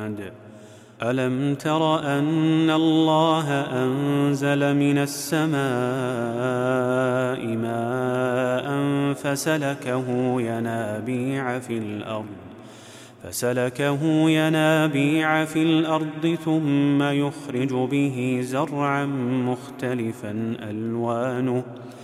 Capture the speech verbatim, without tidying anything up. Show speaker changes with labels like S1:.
S1: ألم تر أن الله أنزل من السماء ماء فسلكه ينابيع في الأرض فسلكه ينابيع في الأرض ثم يخرج به زرعا مختلفا ألوانه